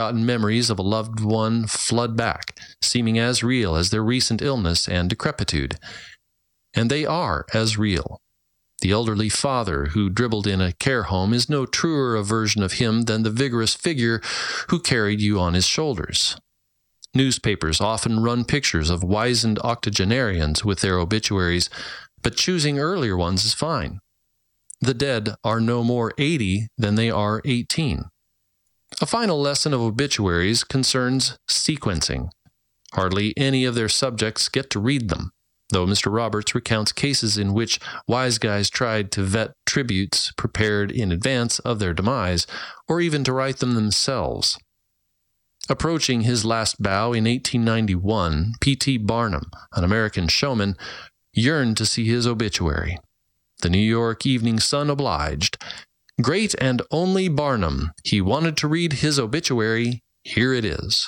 memories of a loved one flood back, seeming as real as their recent illness and decrepitude. And they are as real. The elderly father who dribbled in a care home is no truer a version of him than the vigorous figure who carried you on his shoulders. Newspapers often run pictures of wizened octogenarians with their obituaries, but choosing earlier ones is fine. The dead are no more 80 than they are 18. A final lesson of obituaries concerns sequencing. Hardly any of their subjects get to read them, though Mr. Roberts recounts cases in which wise guys tried to vet tributes prepared in advance of their demise, or even to write them themselves. Approaching his last bow in 1891, P.T. Barnum, an American showman, yearned to see his obituary. The New York Evening Sun obliged. Great and only Barnum. He wanted to read his obituary. Here it is.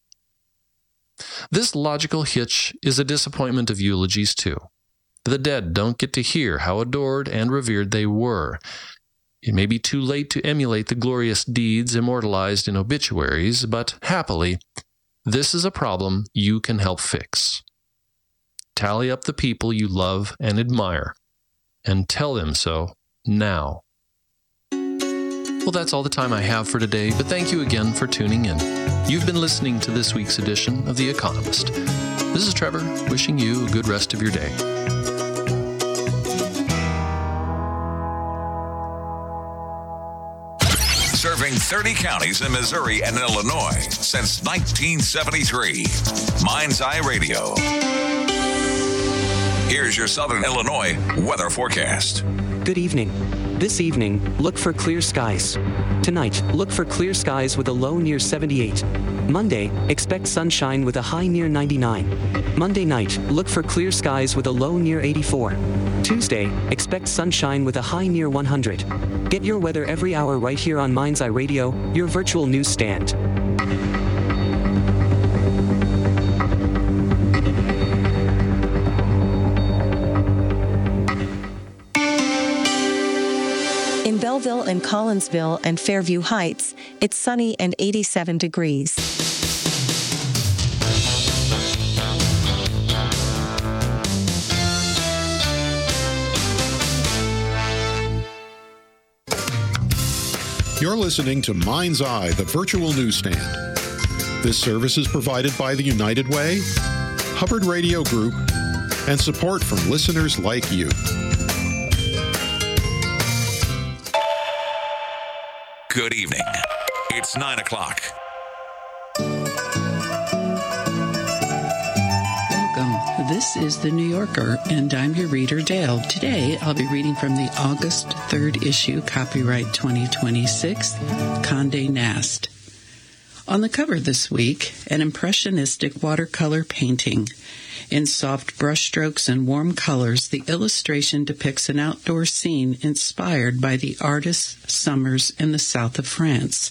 This logical hitch is a disappointment of eulogies, too. The dead don't get to hear how adored and revered they were. It may be too late to emulate the glorious deeds immortalized in obituaries, but happily, this is a problem you can help fix. Tally up the people you love and admire, and tell them so now. Well, that's all the time I have for today, but thank you again for tuning in. You've been listening to this week's edition of The Economist. This is Trevor, wishing you a good rest of your day. Serving 30 counties in Missouri and Illinois since 1973. Mind's Eye Radio. Here's your Southern Illinois weather forecast. Good evening. This evening, look for clear skies. Tonight, look for clear skies with a low near 78. Monday, expect sunshine with a high near 99. Monday night, look for clear skies with a low near 84. Tuesday, expect sunshine with a high near 100. Get your weather every hour right here on Mind's Eye Radio, your virtual newsstand. In Belleville and Collinsville and Fairview Heights, it's sunny and 87 degrees. You're listening to Mind's Eye, the virtual newsstand. This service is provided by the United Way, Hubbard Radio Group, and support from listeners like you. Good evening. It's 9 o'clock. Welcome. This is The New Yorker, and I'm your reader, Dale. Today, I'll be reading from the August 3rd issue, copyright 2026, Condé Nast. On the cover this week, an impressionistic watercolor painting. In soft brushstrokes and warm colors, the illustration depicts an outdoor scene inspired by the artist's summers in the south of France.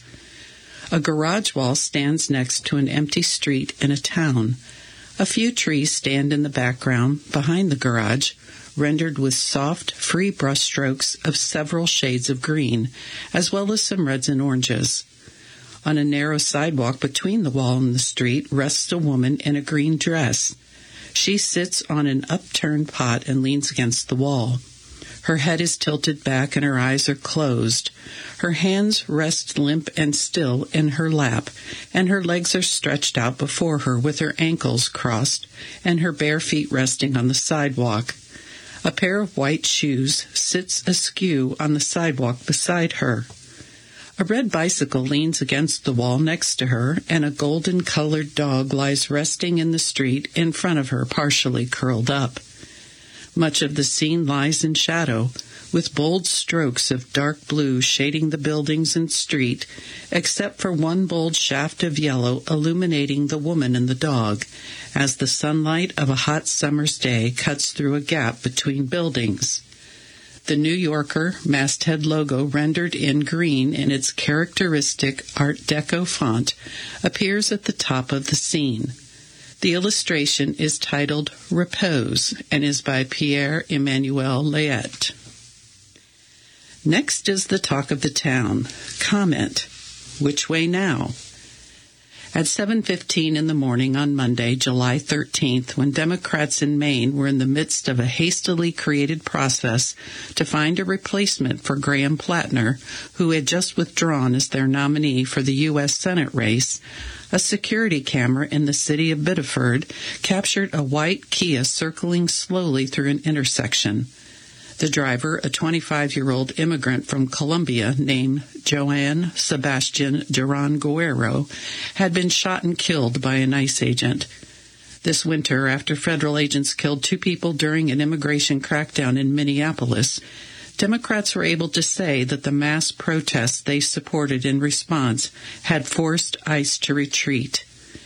A garage wall stands next to an empty street in a town. A few trees stand in the background behind the garage, rendered with soft, free brushstrokes of several shades of green, as well as some reds and oranges. On a narrow sidewalk between the wall and the street rests a woman in a green dress. She sits on an upturned pot and leans against the wall. Her head is tilted back and her eyes are closed. Her hands rest limp and still in her lap, and her legs are stretched out before her with her ankles crossed and her bare feet resting on the sidewalk. A pair of white shoes sits askew on the sidewalk beside her. A red bicycle leans against the wall next to her, and a golden-colored dog lies resting in the street in front of her, partially curled up. Much of the scene lies in shadow, with bold strokes of dark blue shading the buildings and street, except for one bold shaft of yellow illuminating the woman and the dog, as the sunlight of a hot summer's day cuts through a gap between buildings. The New Yorker masthead logo, rendered in green in its characteristic Art Deco font, appears at the top of the scene. The illustration is titled Repose and is by Pierre-Emmanuel Layet. Next is the talk of the town. Comment. Which way now? At 7:15 in the morning on Monday, July 13th, when Democrats in Maine were in the midst of a hastily created process to find a replacement for Graham Plattner, who had just withdrawn as their nominee for the U.S. Senate race, a security camera in the city of Biddeford captured a white Kia circling slowly through an intersection. The driver, a 25-year-old immigrant from Colombia named Joan Sebastian Duran Guerrero, had been shot and killed by an ICE agent. This winter, after federal agents killed 2 people during an immigration crackdown in Minneapolis, Democrats were able to say that the mass protests they supported in response had forced ICE to retreat.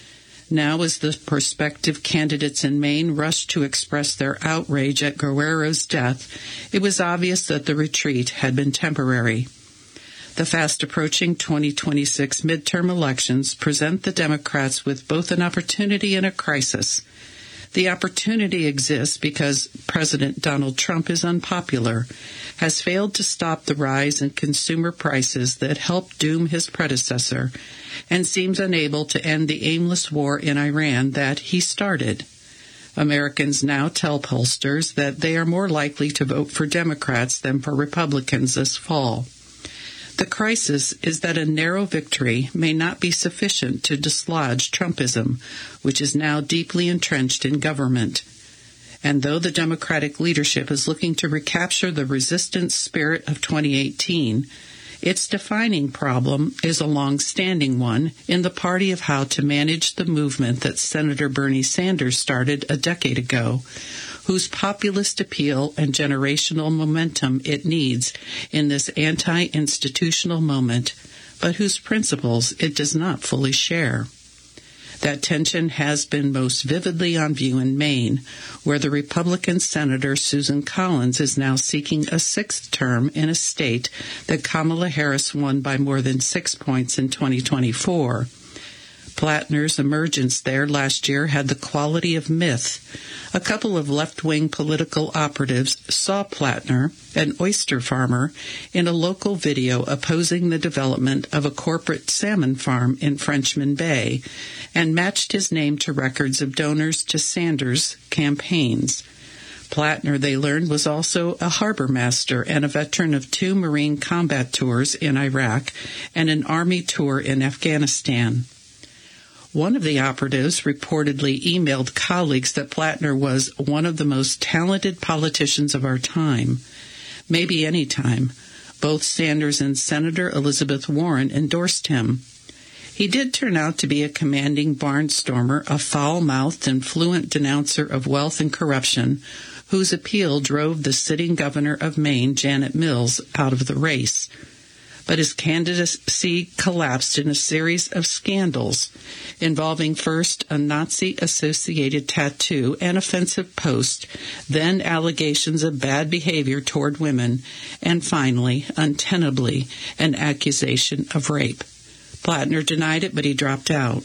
Now, as the prospective candidates in Maine rushed to express their outrage at Guerrero's death, it was obvious that the retreat had been temporary. The fast-approaching 2026 midterm elections present the Democrats with both an opportunity and a crisis. The opportunity exists because President Donald Trump is unpopular, has failed to stop the rise in consumer prices that helped doom his predecessor, and seems unable to end the aimless war in Iran that he started. Americans now tell pollsters that they are more likely to vote for Democrats than for Republicans this fall. The crisis is that a narrow victory may not be sufficient to dislodge Trumpism, which is now deeply entrenched in government. And though the Democratic leadership is looking to recapture the resistance spirit of 2018, its defining problem is a long-standing one in the party of how to manage the movement that Senator Bernie Sanders started a decade ago, whose populist appeal and generational momentum it needs in this anti-institutional moment, but whose principles it does not fully share. That tension has been most vividly on view in Maine, where the Republican Senator Susan Collins is now seeking a 6th term in a state that Kamala Harris won by more than 6 points in 2024. Plattner's emergence there last year had the quality of myth. A couple of left-wing political operatives saw Plattner, an oyster farmer, in a local video opposing the development of a corporate salmon farm in Frenchman Bay, and matched his name to records of donors to Sanders' campaigns. Plattner, they learned, was also a harbor master and a veteran of 2 Marine combat tours in Iraq and an Army tour in Afghanistan. One of the operatives reportedly emailed colleagues that Plattner was one of the most talented politicians of our time, maybe any time. Both Sanders and Senator Elizabeth Warren endorsed him. He did turn out to be a commanding barnstormer, a foul-mouthed and fluent denouncer of wealth and corruption, whose appeal drove the sitting governor of Maine, Janet Mills, out of the race. But his candidacy collapsed in a series of scandals involving first a Nazi-associated tattoo and offensive post, then allegations of bad behavior toward women, and finally, untenably, an accusation of rape. Plattner denied it, but he dropped out.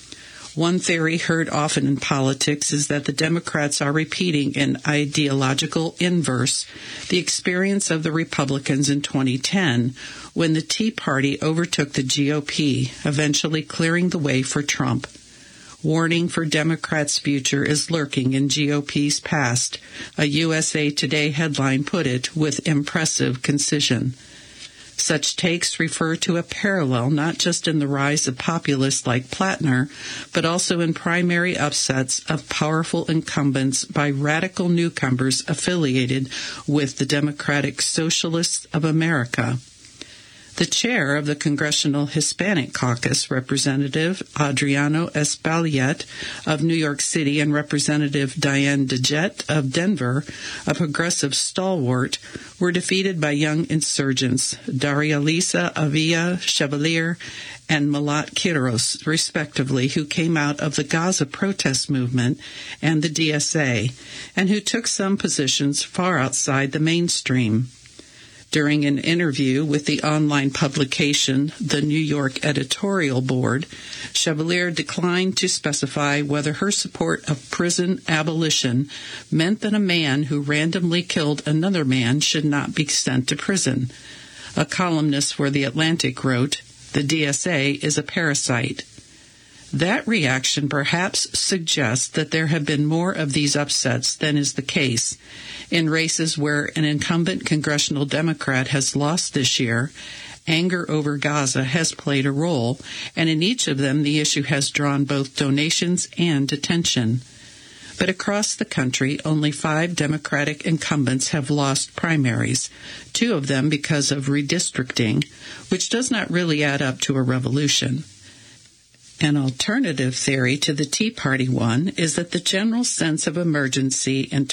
One theory heard often in politics is that the Democrats are repeating an ideological inverse, the experience of the Republicans in 2010, when the Tea Party overtook the GOP, eventually clearing the way for Trump. Warning for Democrats' future is lurking in GOP's past, a USA Today headline put it with impressive concision. Such takes refer to a parallel not just in the rise of populists like Plattner, but also in primary upsets of powerful incumbents by radical newcomers affiliated with the Democratic Socialists of America. The chair of the Congressional Hispanic Caucus, Representative Adriano Espaillat of New York City and Representative Diane DeJette of Denver, a progressive stalwart, were defeated by young insurgents, Daria Lisa Avila Chevalier and Malat Quiros, respectively, who came out of the Gaza protest movement and the DSA, and who took some positions far outside the mainstream. During an interview with the online publication The New York Editorial Board, Chevalier declined to specify whether her support of prison abolition meant that a man who randomly killed another man should not be sent to prison. A columnist for The Atlantic wrote, "The DSA is a parasite." That reaction perhaps suggests that there have been more of these upsets than is the case. In races where an incumbent congressional Democrat has lost this year, anger over Gaza has played a role, and in each of them the issue has drawn both donations and attention. But across the country, only 5 Democratic incumbents have lost primaries, 2 of them because of redistricting, which does not really add up to a revolution. An alternative theory to the Tea Party one is that the general sense of emergency in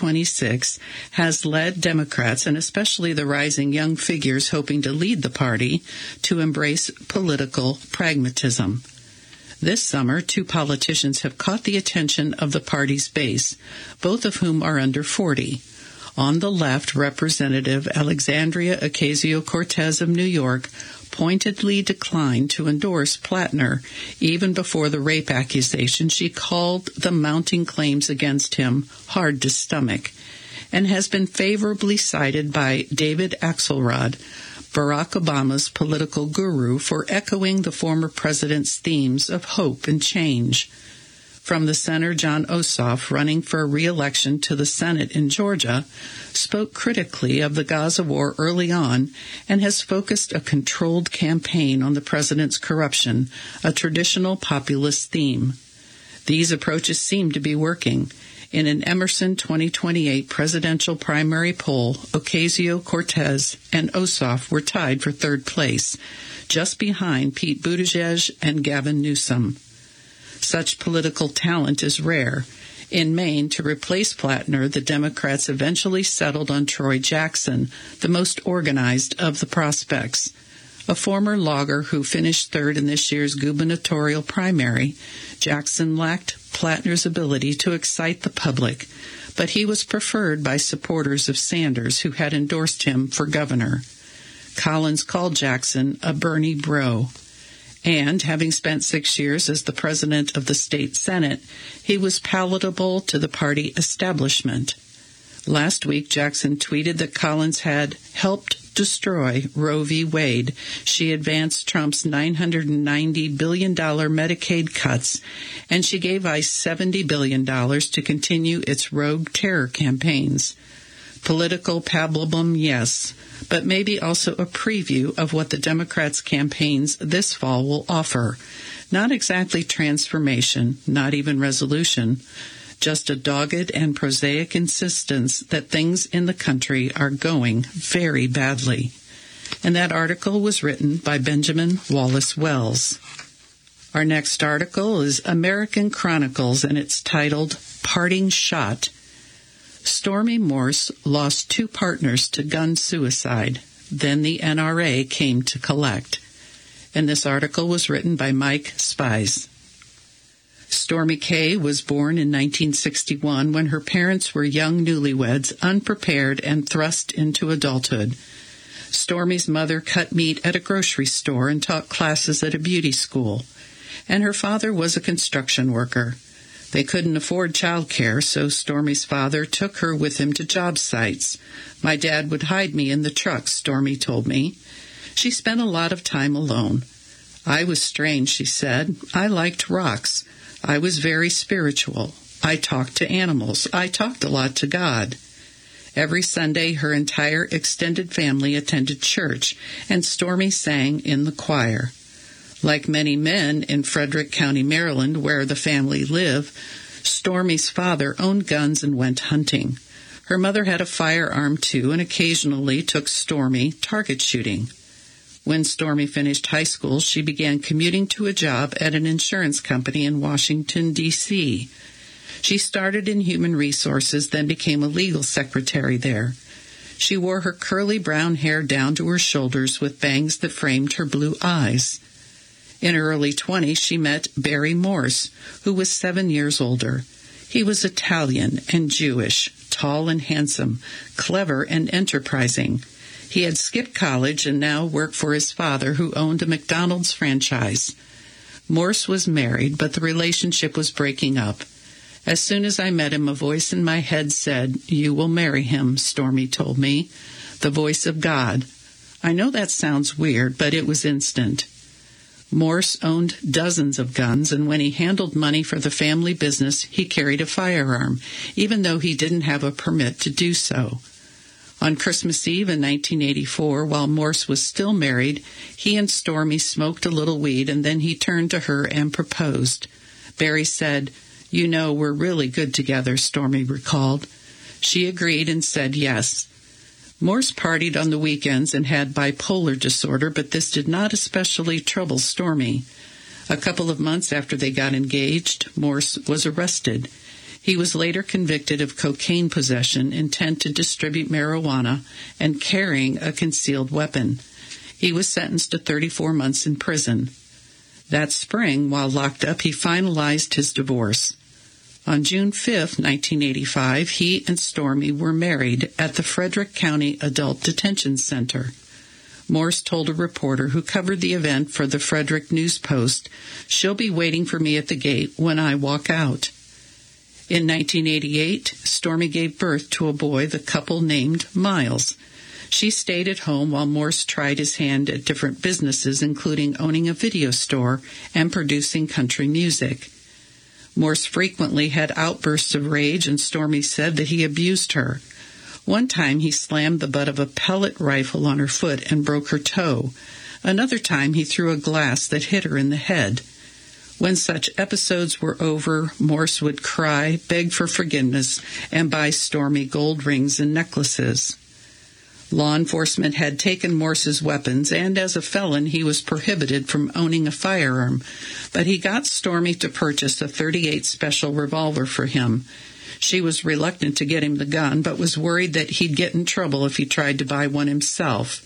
2026 has led Democrats, and especially the rising young figures hoping to lead the party, to embrace political pragmatism. This summer, 2 politicians have caught the attention of the party's base, both of whom are under 40. On the left, Representative Alexandria Ocasio-Cortez of New York pointedly declined to endorse Plattner even before the rape accusation she called the mounting claims against him hard to stomach, and has been favorably cited by David Axelrod, Barack Obama's political guru, for echoing the former president's themes of hope and change. From the center, Jon Ossoff, running for re-election to the Senate in Georgia, spoke critically of the Gaza war early on and has focused a controlled campaign on the president's corruption, a traditional populist theme. These approaches seem to be working. In an Emerson 2028 presidential primary poll, Ocasio-Cortez and Ossoff were tied for 3rd place, just behind Pete Buttigieg and Gavin Newsom. Such political talent is rare. In Maine, to replace Plattner, the Democrats eventually settled on Troy Jackson, the most organized of the prospects. A former logger who finished 3rd in this year's gubernatorial primary, Jackson lacked Plattner's ability to excite the public, but he was preferred by supporters of Sanders who had endorsed him for governor. Collins called Jackson a Bernie bro. And, having spent 6 years as the president of the state Senate, he was palatable to the party establishment. Last week, Jackson tweeted that Collins had helped destroy Roe v. Wade. She advanced Trump's $990 billion Medicaid cuts, and she gave ICE $70 billion to continue its rogue terror campaigns. Political pablum, yes, but maybe also a preview of what the Democrats' campaigns this fall will offer. Not exactly transformation, not even resolution, just a dogged and prosaic insistence that things in the country are going very badly. And that article was written by Benjamin Wallace Wells. Our next article is American Chronicles, and it's titled Parting Shot. Stormy Morse lost 2 partners to gun suicide. Then the NRA came to collect. And this article was written by Mike Spies. Stormy K was born in 1961 when her parents were young newlyweds, unprepared and thrust into adulthood. Stormy's mother cut meat at a grocery store and taught classes at a beauty school, and her father was a construction worker. They couldn't afford childcare, so Stormy's father took her with him to job sites. My dad would hide me in the truck, Stormy told me. She spent a lot of time alone. I was strange, she said. I liked rocks. I was very spiritual. I talked to animals. I talked a lot to God. Every Sunday, her entire extended family attended church, and Stormy sang in the choir. Like many men in Frederick County, Maryland, where the family lived, Stormy's father owned guns and went hunting. Her mother had a firearm, too, and occasionally took Stormy target shooting. When Stormy finished high school, she began commuting to a job at an insurance company in Washington, D.C. She started in human resources, then became a legal secretary there. She wore her curly brown hair down to her shoulders with bangs that framed her blue eyes. In her early 20s, she met Barry Morse, who was 7 years older. He was Italian and Jewish, tall and handsome, clever and enterprising. He had skipped college and now worked for his father, who owned a McDonald's franchise. Morse was married, but the relationship was breaking up. As soon as I met him, a voice in my head said, "You will marry him," Stormy told me. The voice of God. I know that sounds weird, but it was instant. Morse owned dozens of guns, and when he handled money for the family business, he carried a firearm, even though he didn't have a permit to do so. On Christmas Eve in 1984, while Morse was still married, he and Stormy smoked a little weed, and then he turned to her and proposed. Barry said, "You know, we're really good together," Stormy recalled. She agreed and said yes. Morse partied on the weekends and had bipolar disorder, but this did not especially trouble Stormy. A couple of months after they got engaged, Morse was arrested. He was later convicted of cocaine possession, intent to distribute marijuana, and carrying a concealed weapon. He was sentenced to 34 months in prison. That spring, while locked up, he finalized his divorce. On June 5, 1985, he and Stormy were married at the Frederick County Adult Detention Center. Morse told a reporter who covered the event for the Frederick News Post, "She'll be waiting for me at the gate when I walk out." In 1988, Stormy gave birth to a boy the couple named Miles. She stayed at home while Morse tried his hand at different businesses, including owning a video store and producing country music. Morse frequently had outbursts of rage, and Stormy said that he abused her. One time he slammed the butt of a pellet rifle on her foot and broke her toe. Another time he threw a glass that hit her in the head. When such episodes were over, Morse would cry, beg for forgiveness, and buy Stormy gold rings and necklaces. Law enforcement had taken Morse's weapons, and as a felon he was prohibited from owning a firearm, but he got Stormy to purchase a .38 special revolver for him. She was reluctant to get him the gun, but was worried that he'd get in trouble if he tried to buy one himself.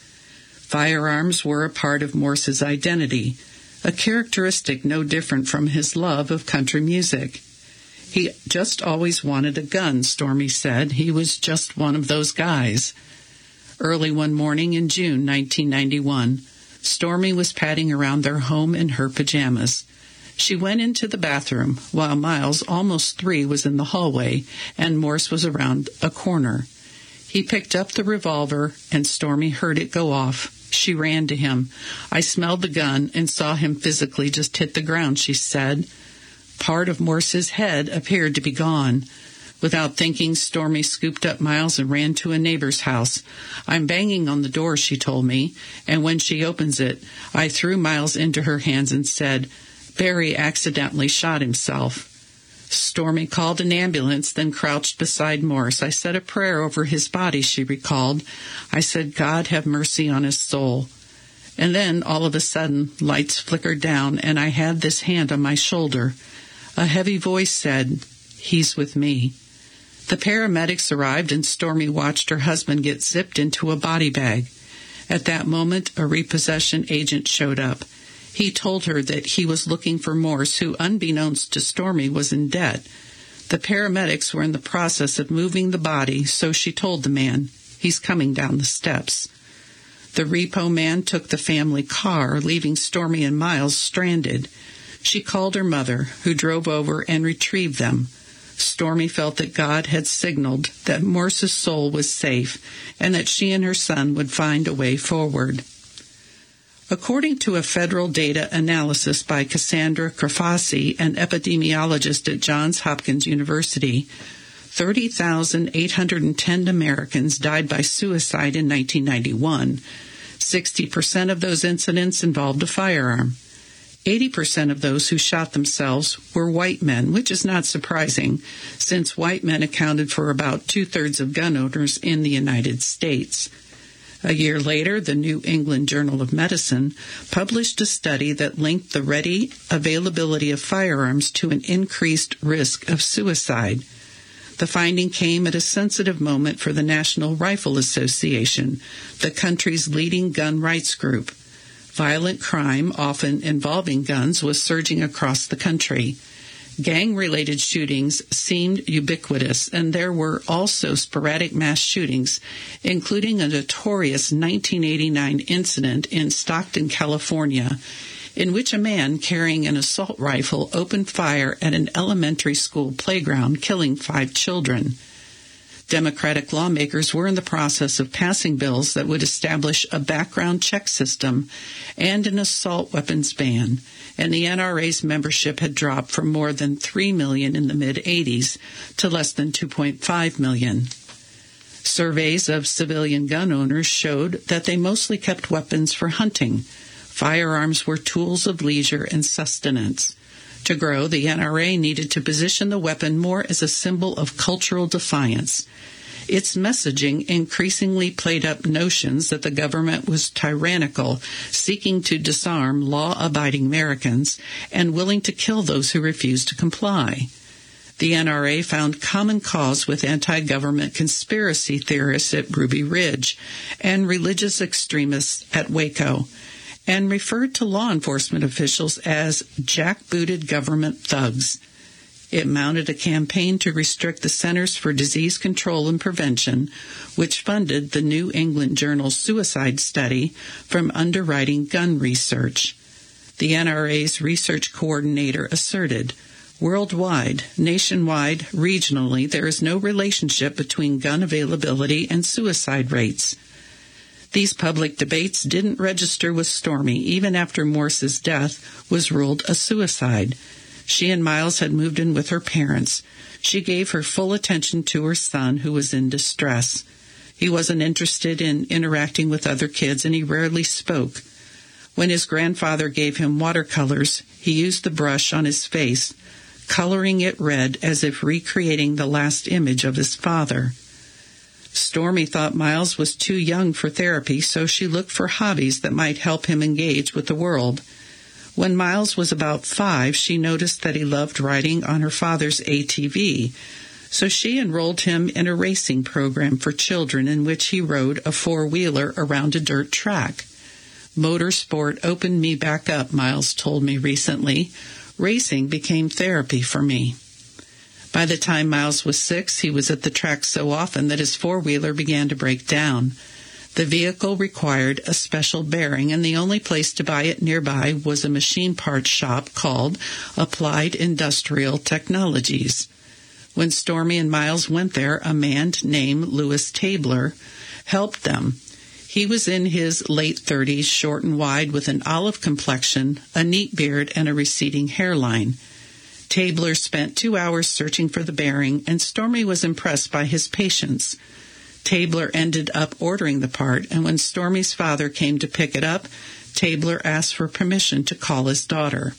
Firearms were a part of Morse's identity, a characteristic no different from his love of country music. He just always wanted a gun, Stormy said. He was just one of those guys. Early one morning in June 1991, Stormy was padding around their home in her pajamas. She went into the bathroom while Miles, almost 3, was in the hallway, and Morse was around a corner. He picked up the revolver, and Stormy heard it go off. She ran to him. "I smelled the gun and saw him physically just hit the ground," she said. Part of Morse's head appeared to be gone. Without thinking, Stormy scooped up Miles and ran to a neighbor's house. "I'm banging on the door," she told me, and when she opens it, I threw Miles into her hands and said, "Barry accidentally shot himself." Stormy called an ambulance, then crouched beside Morse. "I said a prayer over his body," she recalled. "I said, God have mercy on his soul." And then, all of a sudden, lights flickered down, and I had this hand on my shoulder. A heavy voice said, "He's with me." The paramedics arrived, and Stormy watched her husband get zipped into a body bag. At that moment, a repossession agent showed up. He told her that he was looking for Morse, who, unbeknownst to Stormy, was in debt. The paramedics were in the process of moving the body, so she told the man, "He's coming down the steps." The repo man took the family car, leaving Stormy and Miles stranded. She called her mother, who drove over and retrieved them. Stormy felt that God had signaled that Morse's soul was safe and that she and her son would find a way forward. According to a federal data analysis by Cassandra Crafasi, an epidemiologist at Johns Hopkins University, 30,810 Americans died by suicide in 1991. 60% of those incidents involved a firearm. 80% of those who shot themselves were white men, which is not surprising, since white men accounted for about 2/3 of gun owners in the United States. A year later, the New England Journal of Medicine published a study that linked the ready availability of firearms to an increased risk of suicide. The finding came at a sensitive moment for the National Rifle Association, the country's leading gun rights group. Violent crime, often involving guns, was surging across the country. Gang-related shootings seemed ubiquitous, and there were also sporadic mass shootings, including a notorious 1989 incident in Stockton, California, in which a man carrying an assault rifle opened fire at an elementary school playground, killing 5 children. Democratic lawmakers were in the process of passing bills that would establish a background check system and an assault weapons ban, and the NRA's membership had dropped from more than 3 million in the mid-'80s to less than 2.5 million. Surveys of civilian gun owners showed that they mostly kept weapons for hunting. Firearms were tools of leisure and sustenance. To grow, the NRA needed to position the weapon more as a symbol of cultural defiance. Its messaging increasingly played up notions that the government was tyrannical, seeking to disarm law-abiding Americans, and willing to kill those who refused to comply. The NRA found common cause with anti-government conspiracy theorists at Ruby Ridge and religious extremists at Waco, and referred to law enforcement officials as jackbooted government thugs. It mounted a campaign to restrict the Centers for Disease Control and Prevention, which funded the New England Journal's suicide study, from underwriting gun research. The NRA's research coordinator asserted, worldwide, nationwide, regionally, there is no relationship between gun availability and suicide rates. These public debates didn't register with Stormy even after Morse's death was ruled a suicide. She and Miles had moved in with her parents. She gave her full attention to her son, who was in distress. He wasn't interested in interacting with other kids, and he rarely spoke. When his grandfather gave him watercolors, he used the brush on his face, coloring it red as if recreating the last image of his father. Stormy thought Miles was too young for therapy, so she looked for hobbies that might help him engage with the world. When Miles was about 5, she noticed that he loved riding on her father's ATV, so she enrolled him in a racing program for children in which he rode a four-wheeler around a dirt track. Motorsport opened me back up, Miles told me recently. Racing became therapy for me. By the time Miles was 6, he was at the track so often that his four-wheeler began to break down. The vehicle required a special bearing, and the only place to buy it nearby was a machine parts shop called Applied Industrial Technologies. When Stormy and Miles went there, a man named Louis Tabler helped them. He was in his late 30s, short and wide, with an olive complexion, a neat beard, and a receding hairline. Tabler spent 2 hours searching for the bearing, and Stormy was impressed by his patience. Tabler ended up ordering the part, and when Stormy's father came to pick it up, Tabler asked for permission to call his daughter.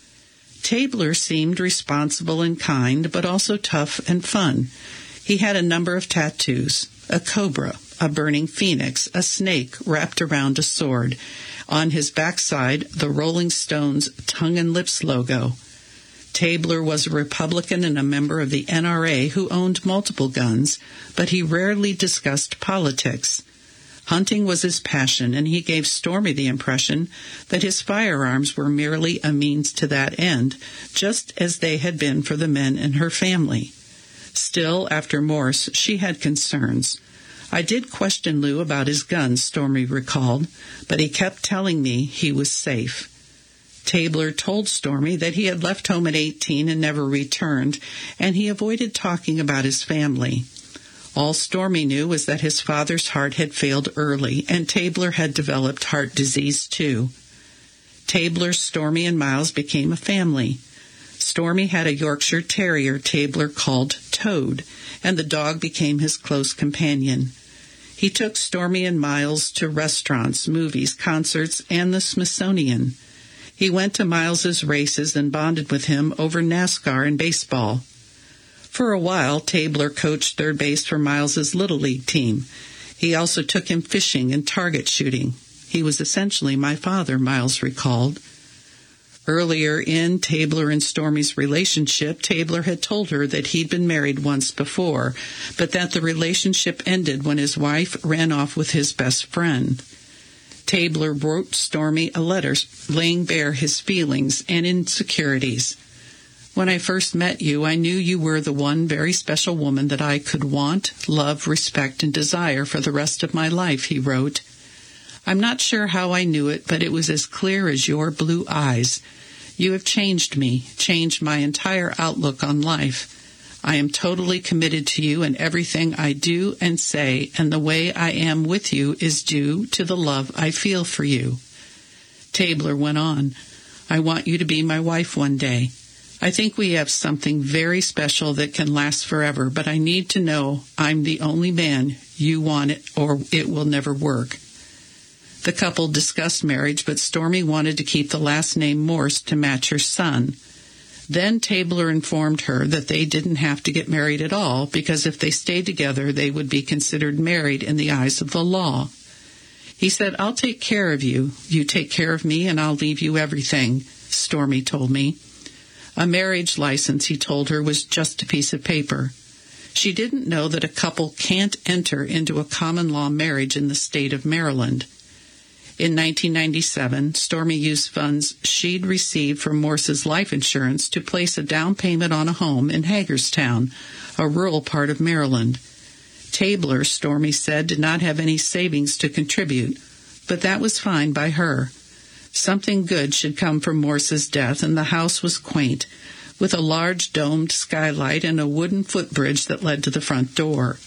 Tabler seemed responsible and kind, but also tough and fun. He had a number of tattoos, a cobra, a burning phoenix, a snake wrapped around a sword. On his backside, the Rolling Stones Tongue and Lips logo. Tabler was a Republican and a member of the NRA who owned multiple guns, but he rarely discussed politics. Hunting was his passion, and he gave Stormy the impression that his firearms were merely a means to that end, just as they had been for the men in her family. Still, after Morse, she had concerns. I did question Lou about his guns, Stormy recalled, but he kept telling me he was safe. Tabler told Stormy that he had left home at 18 and never returned, and he avoided talking about his family. All Stormy knew was that his father's heart had failed early, and Tabler had developed heart disease too. Tabler, Stormy, and Miles became a family. Stormy had a Yorkshire Terrier Tabler called Toad, and the dog became his close companion. He took Stormy and Miles to restaurants, movies, concerts, and the Smithsonian. He went to Miles's races and bonded with him over NASCAR and baseball. For a while, Tabler coached third base for Miles's Little League team. He also took him fishing and target shooting. He was essentially my father, Miles recalled. Earlier in Tabler and Stormy's relationship, Tabler had told her that he'd been married once before, but that the relationship ended when his wife ran off with his best friend. Tabler wrote Stormy a letter laying bare his feelings and insecurities. When I first met you, I knew you were the one very special woman that I could want, love, respect, and desire for the rest of my life, he wrote. I'm not sure how I knew it, but it was as clear as your blue eyes. You have changed me, changed my entire outlook on life. I am totally committed to you in everything I do and say, and the way I am with you is due to the love I feel for you. Tabler went on, I want you to be my wife one day. I think we have something very special that can last forever, but I need to know I'm the only man you want it or it will never work. The couple discussed marriage, but Stormy wanted to keep the last name Morse to match her son. Then Tabler informed her that they didn't have to get married at all because if they stayed together, they would be considered married in the eyes of the law. He said, I'll take care of you. You take care of me and I'll leave you everything, Stormy told me. A marriage license, he told her, was just a piece of paper. She didn't know that a couple can't enter into a common law marriage in the state of Maryland. In 1997, Stormy used funds she'd received from Morse's life insurance to place a down payment on a home in Hagerstown, a rural part of Maryland. Tabler, Stormy said, did not have any savings to contribute, but that was fine by her. Something good should come from Morse's death, and the house was quaint, with a large domed skylight and a wooden footbridge that led to the front door.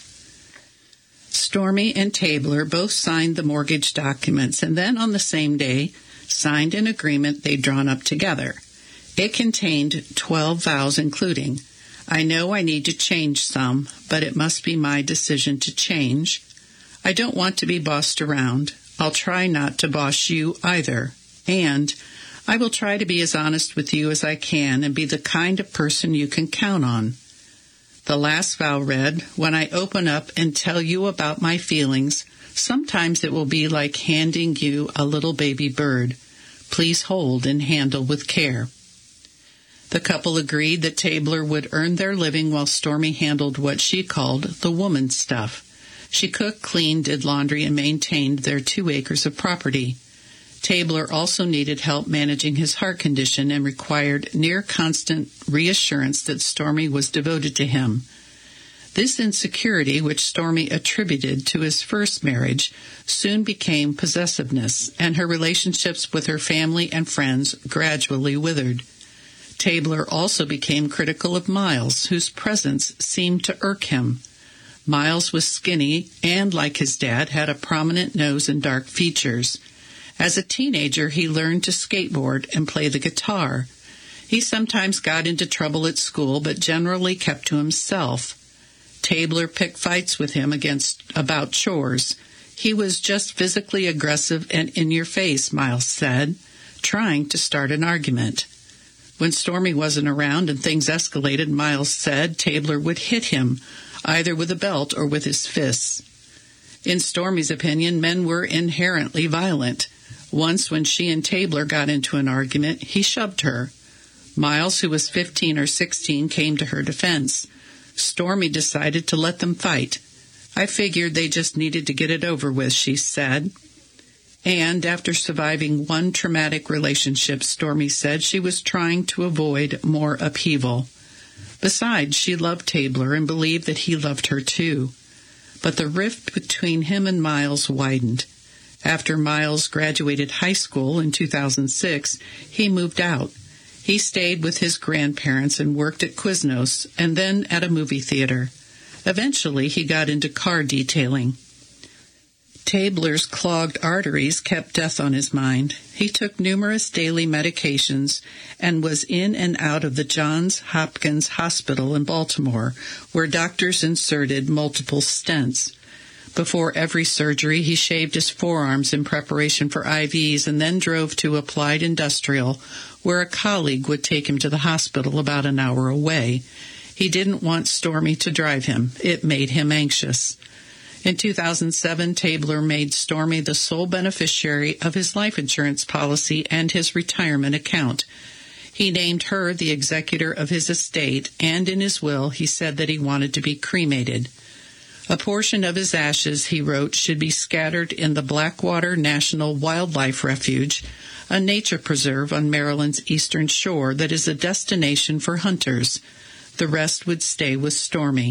Stormy and Tabler both signed the mortgage documents and then on the same day signed an agreement they'd drawn up together. It contained 12 vows including, I know I need to change some, but it must be my decision to change. I don't want to be bossed around. I'll try not to boss you either. And I will try to be as honest with you as I can and be the kind of person you can count on. The last vow read, when I open up and tell you about my feelings, sometimes it will be like handing you a little baby bird. Please hold and handle with care. The couple agreed that Tabler would earn their living while Stormy handled what she called the woman stuff. She cooked, cleaned, did laundry, and maintained their 2 acres of property. Tabler also needed help managing his heart condition and required near-constant reassurance that Stormy was devoted to him. This insecurity, which Stormy attributed to his first marriage, soon became possessiveness, and her relationships with her family and friends gradually withered. Tabler also became critical of Miles, whose presence seemed to irk him. Miles was skinny and, like his dad, had a prominent nose and dark features. As a teenager, he learned to skateboard and play the guitar. He sometimes got into trouble at school, but generally kept to himself. Tabler picked fights with him about chores. He was just physically aggressive and in your face, Miles said, trying to start an argument. When Stormy wasn't around and things escalated, Miles said Tabler would hit him, either with a belt or with his fists. In Stormy's opinion, men were inherently violent. Once, when she and Tabler got into an argument, he shoved her. Miles, who was 15 or 16, came to her defense. Stormy decided to let them fight. I figured they just needed to get it over with, she said. And after surviving one traumatic relationship, Stormy said she was trying to avoid more upheaval. Besides, she loved Tabler and believed that he loved her too. But the rift between him and Miles widened. After Miles graduated high school in 2006, he moved out. He stayed with his grandparents and worked at Quiznos and then at a movie theater. Eventually, he got into car detailing. Tabler's clogged arteries kept death on his mind. He took numerous daily medications and was in and out of the Johns Hopkins Hospital in Baltimore, where doctors inserted multiple stents. Before every surgery, he shaved his forearms in preparation for IVs and then drove to Applied Industrial, where a colleague would take him to the hospital about an hour away. He didn't want Stormy to drive him. It made him anxious. In 2007, Tabler made Stormy the sole beneficiary of his life insurance policy and his retirement account. He named her the executor of his estate, and in his will he said that he wanted to be cremated. A portion of his ashes, he wrote, should be scattered in the Blackwater National Wildlife Refuge, a nature preserve on Maryland's eastern shore that is a destination for hunters. The rest would stay with Stormy.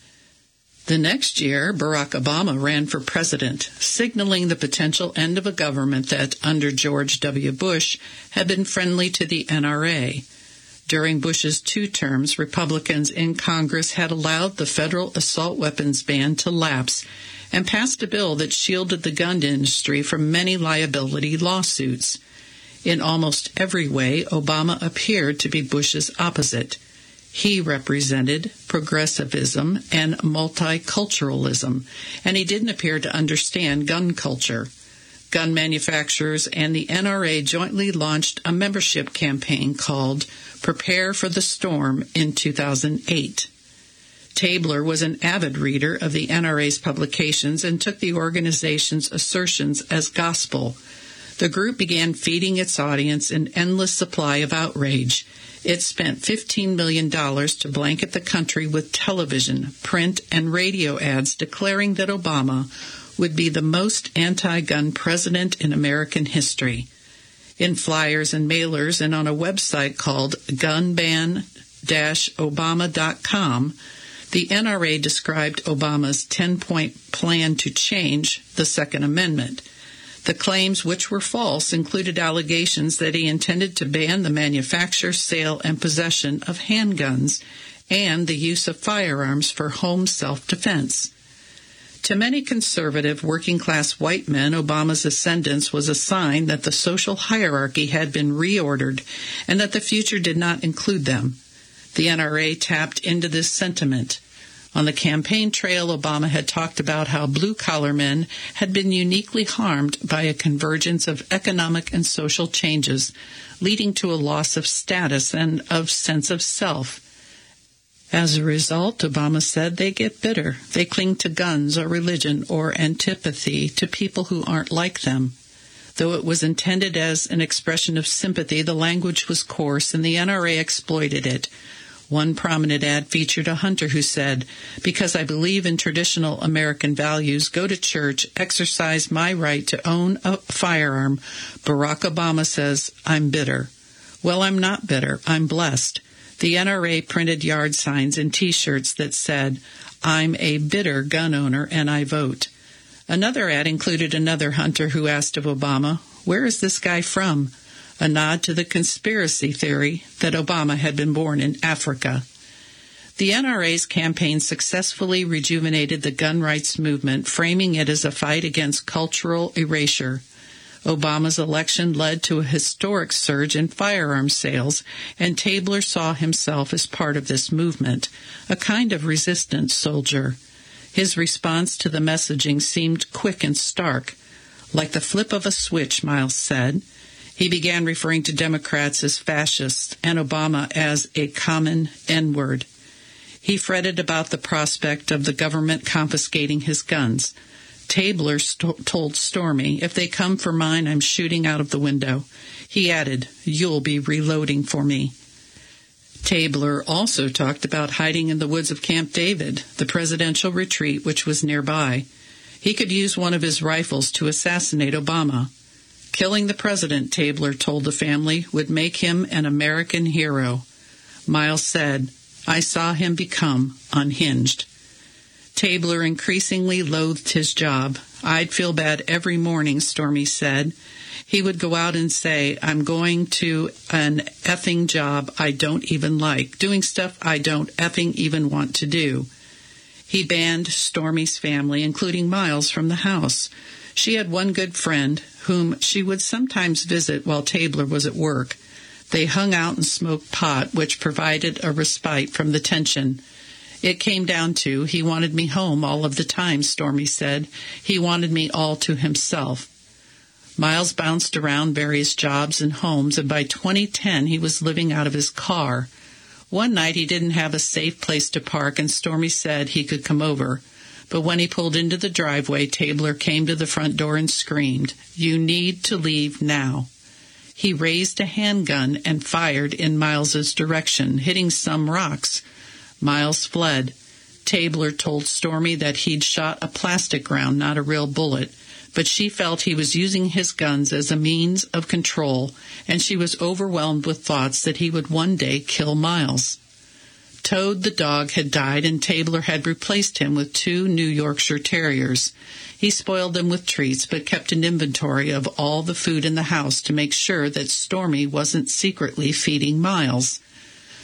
The next year, Barack Obama ran for president, signaling the potential end of a government that, under George W. Bush, had been friendly to the NRA. During Bush's 2 terms, Republicans in Congress had allowed the federal assault weapons ban to lapse and passed a bill that shielded the gun industry from many liability lawsuits. In almost every way, Obama appeared to be Bush's opposite. He represented progressivism and multiculturalism, and he didn't appear to understand gun culture. Gun manufacturers and the NRA jointly launched a membership campaign called Prepare for the Storm in 2008. Tabler was an avid reader of the NRA's publications and took the organization's assertions as gospel. The group began feeding its audience an endless supply of outrage. It spent $15 million to blanket the country with television, print, and radio ads declaring that Obama would be the most anti-gun president in American history. In flyers and mailers and on a website called gunban-obama.com, the NRA described Obama's 10-point plan to change the Second Amendment. The claims, which were false, included allegations that he intended to ban the manufacture, sale, and possession of handguns and the use of firearms for home self-defense. To many conservative, working-class white men, Obama's ascendance was a sign that the social hierarchy had been reordered and that the future did not include them. The NRA tapped into this sentiment. On the campaign trail, Obama had talked about how blue-collar men had been uniquely harmed by a convergence of economic and social changes, leading to a loss of status and of sense of self. As a result, Obama said, they get bitter. They cling to guns or religion or antipathy to people who aren't like them. Though it was intended as an expression of sympathy, the language was coarse and the NRA exploited it. One prominent ad featured a hunter who said, "Because I believe in traditional American values, go to church, exercise my right to own a firearm, Barack Obama says, I'm bitter." Well, I'm not bitter. I'm blessed. The NRA printed yard signs and T-shirts that said, "I'm a bitter gun owner and I vote." Another ad included another hunter who asked of Obama, "Where is this guy from?" A nod to the conspiracy theory that Obama had been born in Africa. The NRA's campaign successfully rejuvenated the gun rights movement, framing it as a fight against cultural erasure. Obama's election led to a historic surge in firearms sales, and Tabler saw himself as part of this movement, a kind of resistance soldier. His response to the messaging seemed quick and stark. Like the flip of a switch, Miles said. He began referring to Democrats as fascists and Obama as a common N-word. He fretted about the prospect of the government confiscating his guns. Tabler told Stormy, "If they come for mine, I'm shooting out of the window." He added, "You'll be reloading for me." Tabler also talked about hiding in the woods of Camp David, the presidential retreat which was nearby. He could use one of his rifles to assassinate Obama. Killing the president, Tabler told the family, would make him an American hero. Miles said, "I saw him become unhinged." Tabler increasingly loathed his job. "I'd feel bad every morning," Stormy said. He would go out and say, "I'm going to an effing job I don't even like, doing stuff I don't effing even want to do." He banned Stormy's family, including Miles, from the house. She had one good friend, whom she would sometimes visit while Tabler was at work. They hung out and smoked pot, which provided a respite from the tension. "It came down to, he wanted me home all of the time," Stormy said. "He wanted me all to himself." Miles bounced around various jobs and homes, and by 2010 he was living out of his car. One night he didn't have a safe place to park, and Stormy said he could come over. But when he pulled into the driveway, Tabler came to the front door and screamed, "You need to leave now." He raised a handgun and fired in Miles's direction, hitting some rocks. Miles fled. Tabler told Stormy that he'd shot a plastic round, not a real bullet, but she felt he was using his guns as a means of control, and she was overwhelmed with thoughts that he would one day kill Miles. Toad the dog had died, and Tabler had replaced him with 2 New Yorkshire Terriers. He spoiled them with treats, but kept an inventory of all the food in the house to make sure that Stormy wasn't secretly feeding Miles.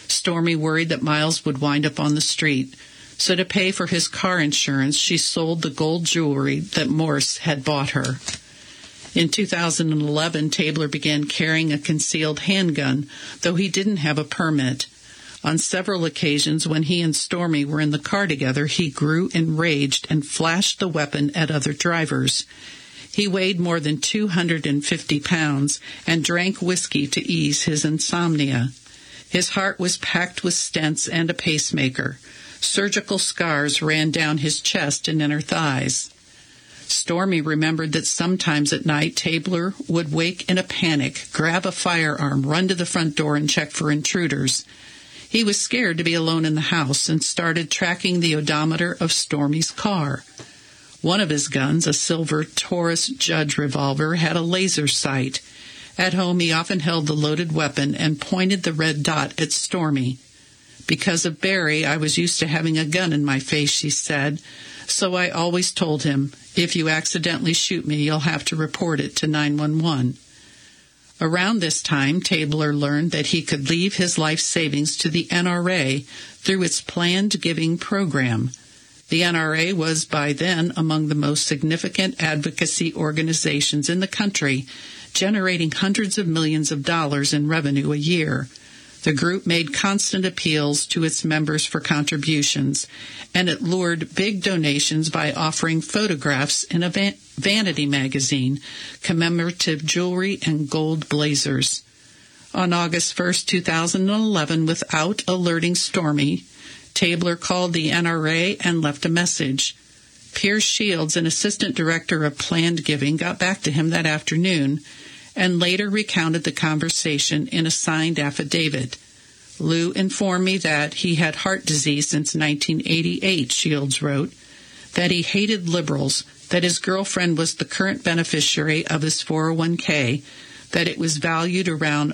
Stormy worried that Miles would wind up on the street. So to pay for his car insurance, she sold the gold jewelry that Morse had bought her. In 2011, Tabler began carrying a concealed handgun, though he didn't have a permit. On several occasions when he and Stormy were in the car together, he grew enraged and flashed the weapon at other drivers. He weighed more than 250 pounds and drank whiskey to ease his insomnia. His heart was packed with stents and a pacemaker. Surgical scars ran down his chest and inner thighs. Stormy remembered that sometimes at night Tabler would wake in a panic, grab a firearm, run to the front door, and check for intruders. He was scared to be alone in the house and started tracking the odometer of Stormy's car. One of his guns, a silver Taurus Judge revolver, had a laser sight. At home, he often held the loaded weapon and pointed the red dot at Stormy. Because of Barry, I was used to having a gun in my face, she said, so I always told him, if you accidentally shoot me, you'll have to report it to 911. Around this time, Tabler learned that he could leave his life savings to the NRA through its planned giving program. The NRA was by then among the most significant advocacy organizations in the country, generating hundreds of millions of dollars in revenue a year. The group made constant appeals to its members for contributions, and it lured big donations by offering photographs in a vanity magazine, commemorative jewelry, and gold blazers. On August 1, 2011, without alerting Stormy, Tabler called the NRA and left a message. Pierce Shields, an assistant director of planned giving, got back to him that afternoon and later recounted the conversation in a signed affidavit. Lou informed me that he had heart disease since 1988, Shields wrote, that he hated liberals, that his girlfriend was the current beneficiary of his 401k, that it was valued around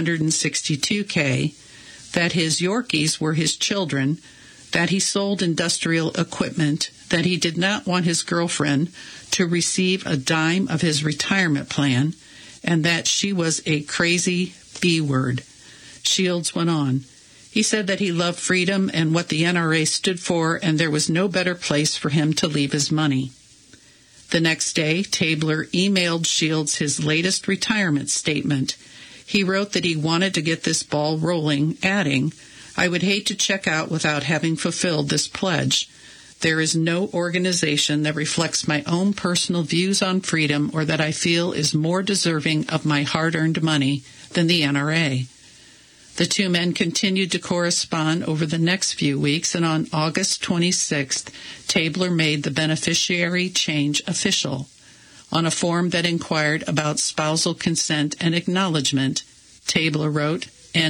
$462K, that his Yorkies were his children, that he sold industrial equipment, that he did not want his girlfriend to receive a dime of his retirement plan, and that she was a crazy B-word. Shields went on. He said that he loved freedom and what the NRA stood for, and there was no better place for him to leave his money. The next day, Tabler emailed Shields his latest retirement statement. He wrote that he wanted to get this ball rolling, adding, "I would hate to check out without having fulfilled this pledge. There is no organization that reflects my own personal views on freedom or that I feel is more deserving of my hard-earned money than the NRA." The two men continued to correspond over the next few weeks, and on August 26th, Tabler made the beneficiary change official. On a form that inquired about spousal consent and acknowledgement, Tabler wrote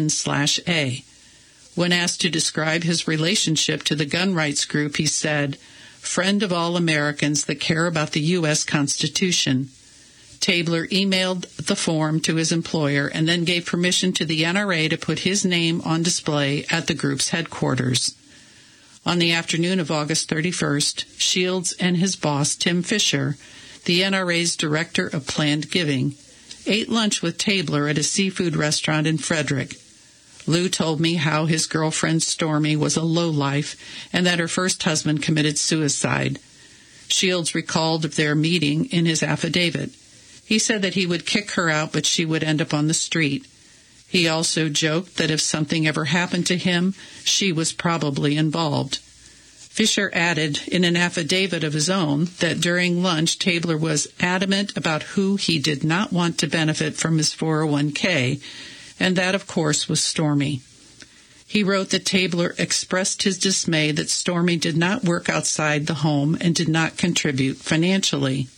N/A. When asked to describe his relationship to the gun rights group, he said, "Friend of all Americans that care about the U.S. Constitution." Tabler emailed the form to his employer and then gave permission to the NRA to put his name on display at the group's headquarters. On the afternoon of August 31st, Shields and his boss, Tim Fisher, the NRA's director of planned giving, ate lunch with Tabler at a seafood restaurant in Frederick. Lou told me how his girlfriend Stormy was a lowlife and that her first husband committed suicide. Shields recalled their meeting in his affidavit. He said that he would kick her out, but she would end up on the street. He also joked that if something ever happened to him, she was probably involved. Fisher added in an affidavit of his own that during lunch, Tabler was adamant about who he did not want to benefit from his 401k, and that, of course, was Stormy. He wrote that Tabler expressed his dismay that Stormy did not work outside the home and did not contribute financially.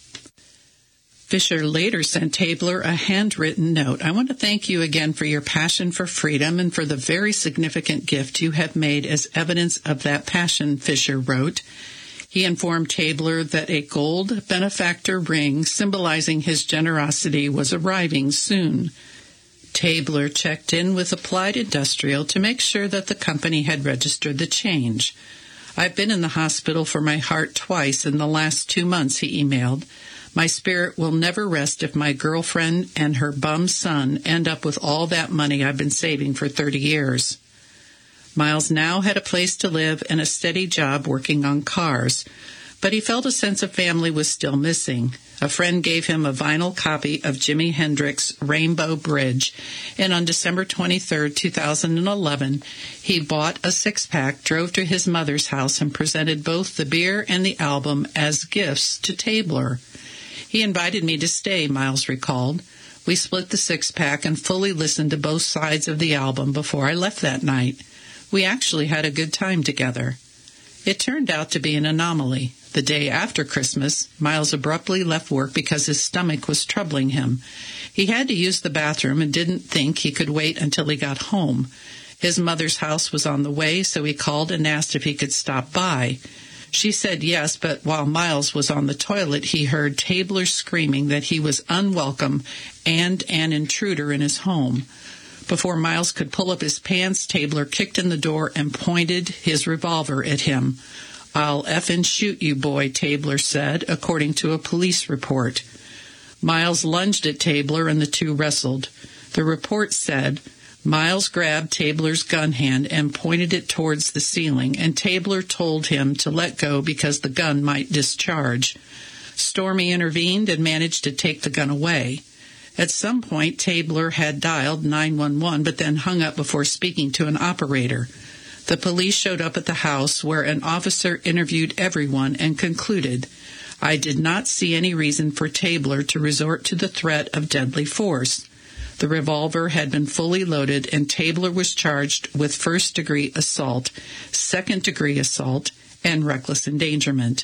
Fisher later sent Tabler a handwritten note. "I want to thank you again for your passion for freedom and for the very significant gift you have made as evidence of that passion," Fisher wrote. He informed Tabler that a gold benefactor ring symbolizing his generosity was arriving soon. Tabler checked in with Applied Industrial to make sure that the company had registered the change. "I've been in the hospital for my heart twice in the last 2 months," he emailed. "My spirit will never rest if my girlfriend and her bum son end up with all that money I've been saving for 30 years. Miles now had a place to live and a steady job working on cars, but he felt a sense of family was still missing. A friend gave him a vinyl copy of Jimi Hendrix's Rainbow Bridge, and on December 23, 2011, he bought a six-pack, drove to his mother's house, and presented both the beer and the album as gifts to Tabler. He invited me to stay, Miles recalled. We split the six-pack and fully listened to both sides of the album before I left that night. We actually had a good time together. It turned out to be an anomaly. The day after Christmas, Miles abruptly left work because his stomach was troubling him. He had to use the bathroom and didn't think he could wait until he got home. His mother's house was on the way, so he called and asked if he could stop by. She said yes, but while Miles was on the toilet, he heard Tabler screaming that he was unwelcome and an intruder in his home. Before Miles could pull up his pants, Tabler kicked in the door and pointed his revolver at him. "I'll effing shoot you, boy," Tabler said, according to a police report. Miles lunged at Tabler and the two wrestled. The report said Miles grabbed Tabler's gun hand and pointed it towards the ceiling, and Tabler told him to let go because the gun might discharge. Stormy intervened and managed to take the gun away. At some point, Tabler had dialed 911, but then hung up before speaking to an operator. The police showed up at the house, where an officer interviewed everyone and concluded, "I did not see any reason for Tabler to resort to the threat of deadly force." The revolver had been fully loaded, and Tabler was charged with first-degree assault, second-degree assault, and reckless endangerment.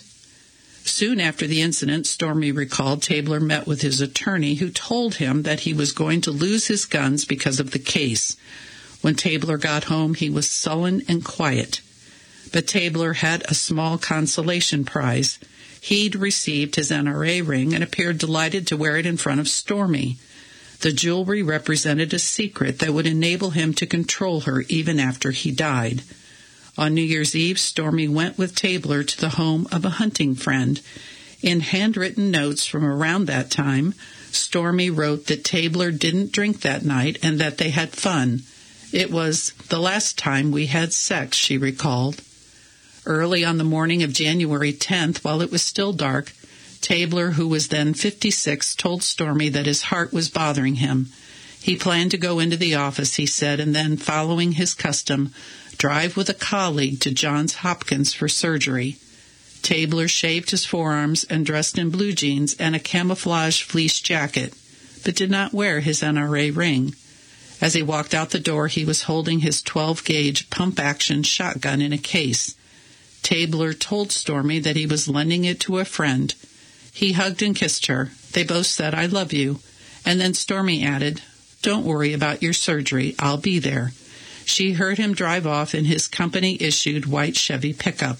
Soon after the incident, Stormy recalled, Tabler met with his attorney, who told him that he was going to lose his guns because of the case. When Tabler got home, he was sullen and quiet. But Tabler had a small consolation prize. He'd received his NRA ring and appeared delighted to wear it in front of Stormy. The jewelry represented a secret that would enable him to control her even after he died. On New Year's Eve, Stormy went with Tabler to the home of a hunting friend. In handwritten notes from around that time, Stormy wrote that Tabler didn't drink that night and that they had fun. "It was the last time we had sex," she recalled. Early on the morning of January 10th, while it was still dark, Tabler, who was then 56, told Stormy that his heart was bothering him. He planned to go into the office, he said, and then, following his custom, drive with a colleague to Johns Hopkins for surgery. Tabler shaved his forearms and dressed in blue jeans and a camouflage fleece jacket, but did not wear his NRA ring. As he walked out the door, he was holding his 12-gauge pump-action shotgun in a case. Tabler told Stormy that he was lending it to a friend. He hugged and kissed her. They both said, "I love you." And then Stormy added, "Don't worry about your surgery. I'll be there." She heard him drive off in his company-issued white Chevy pickup.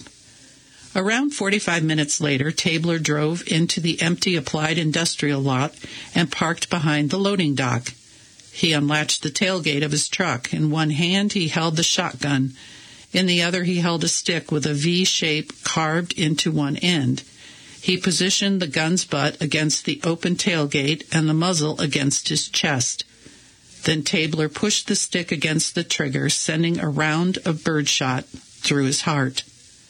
Around 45 minutes later, Tabler drove into the empty Applied Industrial lot and parked behind the loading dock. He unlatched the tailgate of his truck. In one hand, he held the shotgun. In the other, he held a stick with a V shape carved into one end. He positioned the gun's butt against the open tailgate and the muzzle against his chest. Then Tabler pushed the stick against the trigger, sending a round of birdshot through his heart.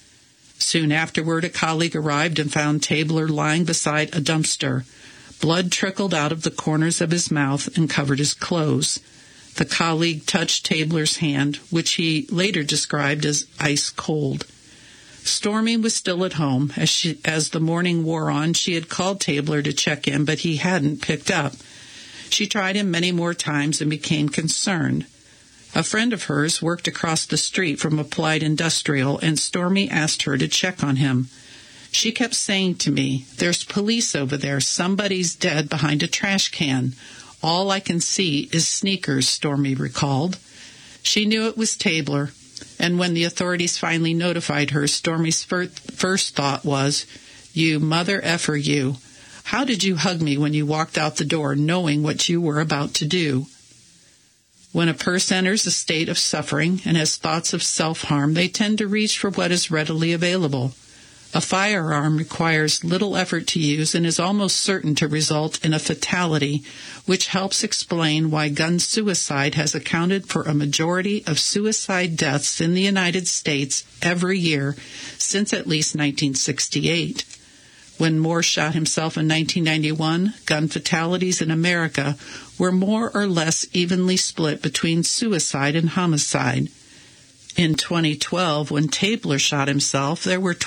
Soon afterward, a colleague arrived and found Tabler lying beside a dumpster. Blood trickled out of the corners of his mouth and covered his clothes. The colleague touched Tabler's hand, which he later described as ice cold. Stormy was still at home. As the morning wore on, she had called Tabler to check in, but he hadn't picked up. She tried him many more times and became concerned. A friend of hers worked across the street from Applied Industrial, and Stormy asked her to check on him. She kept saying to me, "There's police over there. Somebody's dead behind a trash can. All I can see is sneakers," Stormy recalled. She knew it was Tabler, and when the authorities finally notified her, Stormy's first thought was, "You mother effer you. How did you hug me when you walked out the door knowing what you were about to do?" When a person enters a state of suffering and has thoughts of self-harm, they tend to reach for what is readily available. A firearm requires little effort to use and is almost certain to result in a fatality, which helps explain why gun suicide has accounted for a majority of suicide deaths in the United States every year since at least 1968. When Moore shot himself in 1991, gun fatalities in America were more or less evenly split between suicide and homicide. In 2012, when Tabler shot himself, there were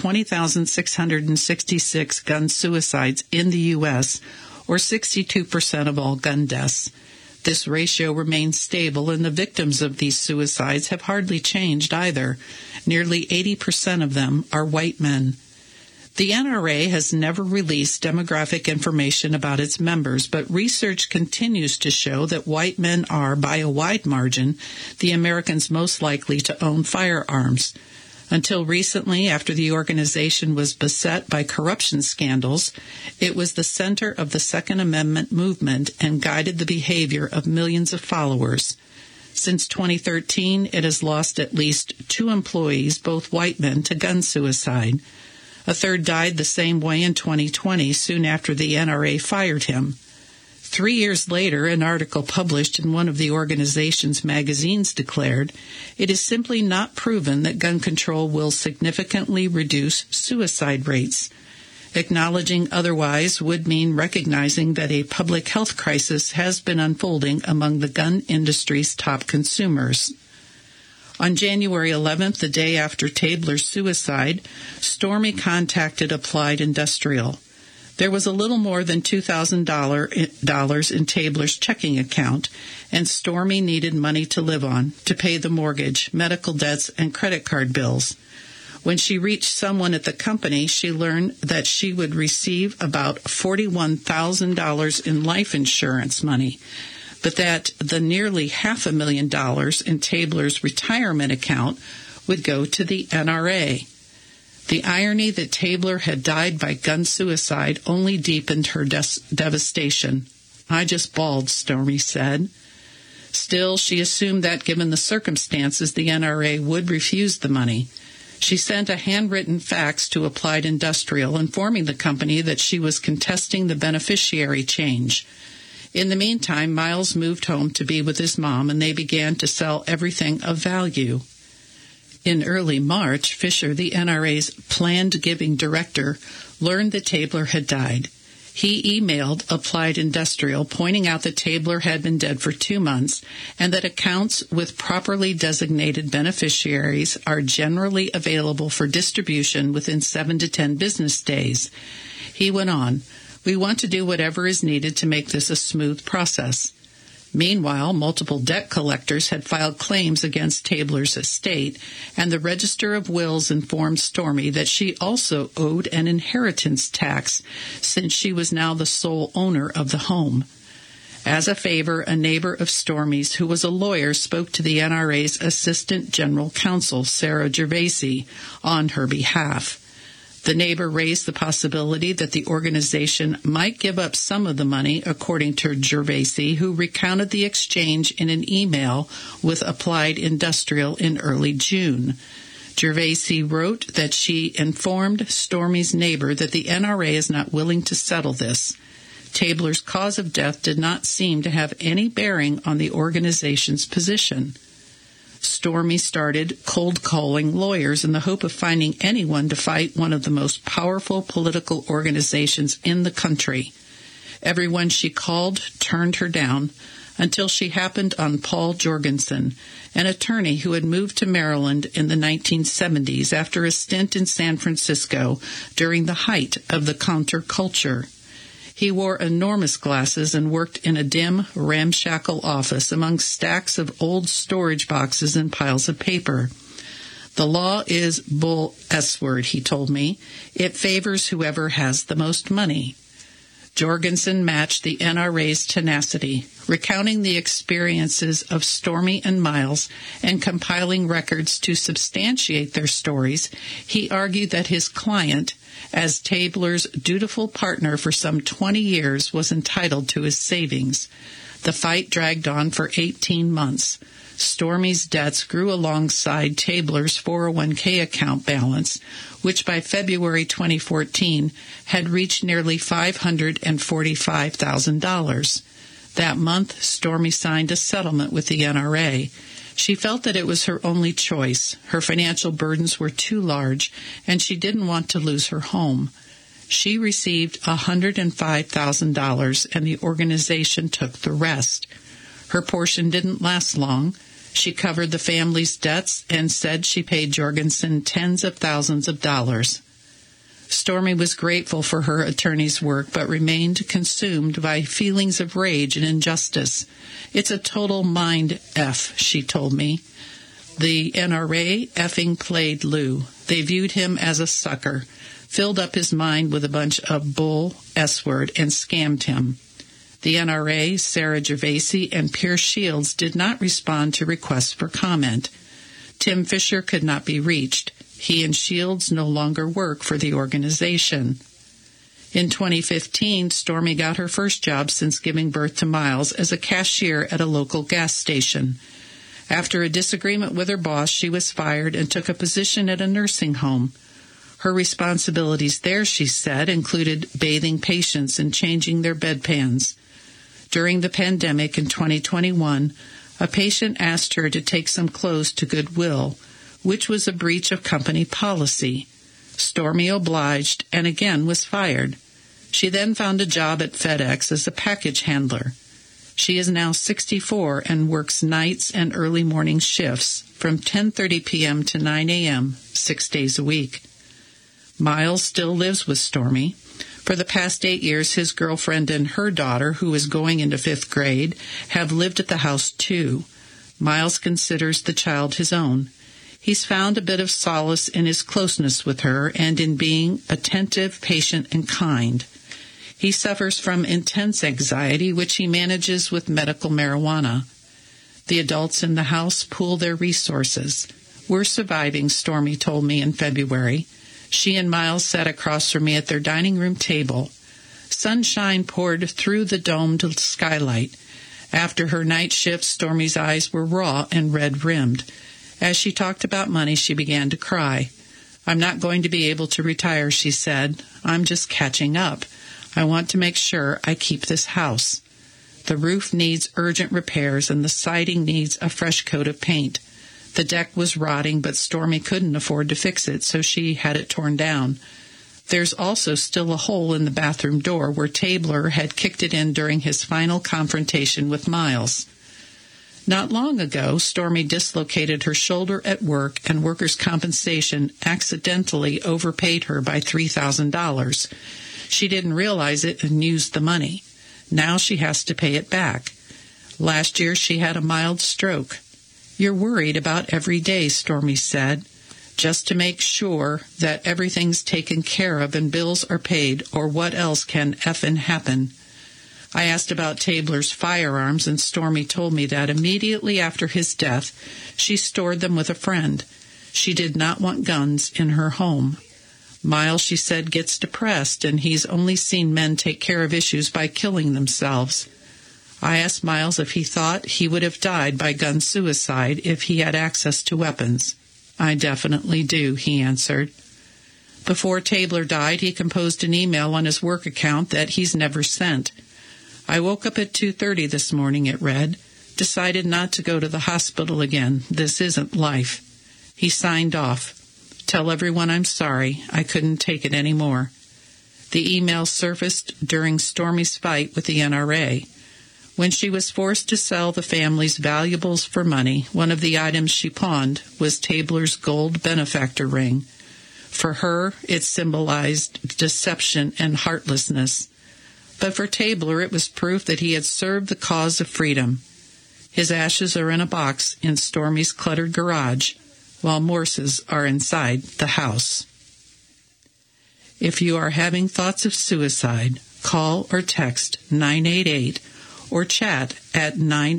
20,666 gun suicides in the U.S., or 62% of all gun deaths. This ratio remains stable, and the victims of these suicides have hardly changed either. Nearly 80% of them are white men. The NRA has never released demographic information about its members, but research continues to show that white men are, by a wide margin, the Americans most likely to own firearms. Until recently, after the organization was beset by corruption scandals, it was the center of the Second Amendment movement and guided the behavior of millions of followers. Since 2013, it has lost at least 2 employees, both white men, to gun suicide. A third died the same way in 2020, soon after the NRA fired him. 3 years later, an article published in one of the organization's magazines declared, "It is simply not proven that gun control will significantly reduce suicide rates." Acknowledging otherwise would mean recognizing that a public health crisis has been unfolding among the gun industry's top consumers. On January 11th, the day after Tabler's suicide, Stormy contacted Applied Industrial. There was a little more than $2,000 in Tabler's checking account, and Stormy needed money to live on, to pay the mortgage, medical debts, and credit card bills. When she reached someone at the company, she learned that she would receive about $41,000 in life insurance money, but that the nearly $500,000 in Tabler's retirement account would go to the NRA. The irony that Tabler had died by gun suicide only deepened her devastation. "I just bawled," Stormy said. Still, she assumed that, given the circumstances, the NRA would refuse the money. She sent a handwritten fax to Applied Industrial informing the company that she was contesting the beneficiary change. In the meantime, Miles moved home to be with his mom, and they began to sell everything of value. In early March, Fisher, the NRA's planned giving director, learned that Tabler had died. He emailed Applied Industrial pointing out that Tabler had been dead for 2 months and that accounts with properly designated beneficiaries are generally available for distribution within 7 to 10 business days. He went on, "We want to do whatever is needed to make this a smooth process." Meanwhile, multiple debt collectors had filed claims against Tabler's estate, and the Register of Wills informed Stormy that she also owed an inheritance tax since she was now the sole owner of the home. As a favor, a neighbor of Stormy's, who was a lawyer, spoke to the NRA's Assistant General Counsel, Sarah Gervasi, on her behalf. The neighbor raised the possibility that the organization might give up some of the money, according to Gervasi, who recounted the exchange in an email with Applied Industrial in early June. Gervasi wrote that she informed Stormy's neighbor that the NRA is not willing to settle this. Tabler's cause of death did not seem to have any bearing on the organization's position. Stormy started cold calling lawyers in the hope of finding anyone to fight one of the most powerful political organizations in the country. Everyone she called turned her down until she happened on Paul Jorgensen, an attorney who had moved to Maryland in the 1970s after a stint in San Francisco during the height of the counterculture. He wore enormous glasses and worked in a dim, ramshackle office among stacks of old storage boxes and piles of paper. "The law is bull S-word," he told me. "It favors whoever has the most money." Jorgensen matched the NRA's tenacity, recounting the experiences of Stormy and Miles and compiling records to substantiate their stories. He argued that his client, as Tabler's dutiful partner for some 20 years, was entitled to his savings. The fight dragged on for 18 months. Stormy's debts grew alongside Tabler's 401k account balance, which by February 2014 had reached nearly $545,000. That month, Stormy signed a settlement with the NRA. She felt that it was her only choice. Her financial burdens were too large, and she didn't want to lose her home. She received $105,000, and the organization took the rest. Her portion didn't last long. She covered the family's debts and said she paid Jorgensen tens of thousands of dollars. Stormy was grateful for her attorney's work, but remained consumed by feelings of rage and injustice. It's a total mind F, she told me. The NRA effing played Lou. They viewed him as a sucker, filled up his mind with a bunch of bull S-word, and scammed him. The NRA, Sarah Gervasi, and Pierce Shields did not respond to requests for comment. Tim Fisher could not be reached. He and Shields no longer work for the organization. In 2015, Stormy got her first job since giving birth to Miles as a cashier at a local gas station. After a disagreement with her boss, she was fired and took a position at a nursing home. Her responsibilities there, she said, included bathing patients and changing their bedpans. During the pandemic in 2021, a patient asked her to take some clothes to Goodwill, which was a breach of company policy. Stormy obliged and again was fired. She then found a job at FedEx as a package handler. She is now 64 and works nights and early morning shifts from 10:30 p.m. to 9 a.m., 6 days a week. Miles still lives with Stormy. For the past 8 years, his girlfriend and her daughter, who is going into 5th grade, have lived at the house too. Miles considers the child his own. He's found a bit of solace in his closeness with her and in being attentive, patient, and kind. He suffers from intense anxiety, which he manages with medical marijuana. The adults in the house pool their resources. We're surviving, Stormy told me in February. She and Miles sat across from me at their dining room table. Sunshine poured through the domed skylight. After her night shift, Stormy's eyes were raw and red-rimmed. As she talked about money, she began to cry. I'm not going to be able to retire, she said. I'm just catching up. I want to make sure I keep this house. The roof needs urgent repairs and the siding needs a fresh coat of paint. The deck was rotting, but Stormy couldn't afford to fix it, so she had it torn down. There's also still a hole in the bathroom door where Tabler had kicked it in during his final confrontation with Miles. Not long ago, Stormy dislocated her shoulder at work, and workers' compensation accidentally overpaid her by $3,000. She didn't realize it and used the money. Now she has to pay it back. Last year, she had a mild stroke. You're worried about every day, Stormy said, just to make sure that everything's taken care of and bills are paid, or what else can effing happen. I asked about Tabler's firearms, and Stormy told me that immediately after his death, she stored them with a friend. She did not want guns in her home. Miles, she said, gets depressed, and he's only seen men take care of issues by killing themselves. I asked Miles if he thought he would have died by gun suicide if he had access to weapons. I definitely do, he answered. Before Tabler died, he composed an email on his work account that he's never sent. I woke up at 2:30 this morning, it read. Decided not to go to the hospital again. This isn't life. He signed off. Tell everyone I'm sorry. I couldn't take it anymore. The email surfaced during Stormy's fight with the NRA. When she was forced to sell the family's valuables for money, one of the items she pawned was Tabler's gold benefactor ring. For her, it symbolized deception and heartlessness. But for Tabler, it was proof that he had served the cause of freedom. His ashes are in a box in Stormy's cluttered garage, while Morse's are inside the house. If you are having thoughts of suicide, call or text 988 or chat at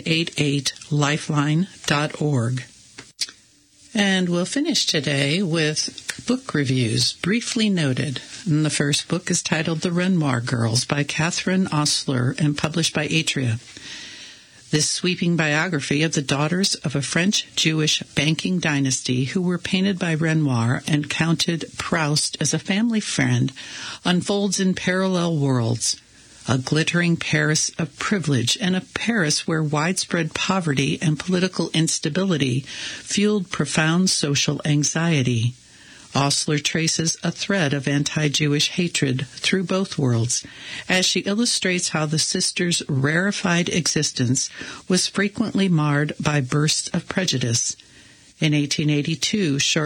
988lifeline.org. And we'll finish today with book reviews, briefly noted. And the first book is titled The Renoir Girls by Catherine Osler and published by Atria. This sweeping biography of the daughters of a French-Jewish banking dynasty who were painted by Renoir and counted Proust as a family friend unfolds in parallel worlds, a glittering Paris of privilege and a Paris where widespread poverty and political instability fueled profound social anxiety. Osler traces a thread of anti-Jewish hatred through both worlds, as she illustrates how the sisters' rarefied existence was frequently marred by bursts of prejudice. In 1882, shortly